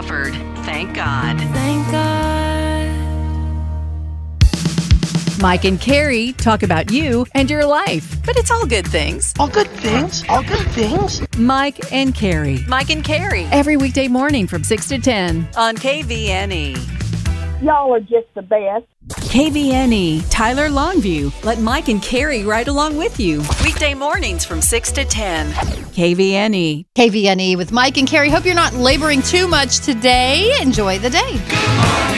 offered. Thank God. Thank God. Mike and Carrie talk about you and your life. But it's all good things. All good things. All good things. Mike and Carrie. Mike and Carrie. Every weekday morning from 6 to 10. On KVNE. Y'all are just the best. KVNE, Tyler Longview. Let Mike and Carrie ride along with you. Weekday mornings from 6 to 10. KVNE. KVNE with Mike and Carrie. Hope you're not laboring too much today. Enjoy the day.